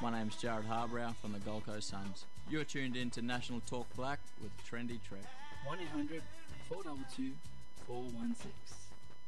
My name's Jared Harbrow from the Gold Coast Suns. You're tuned in to National Talk Black with Trendy Trek. 1-800-422-416.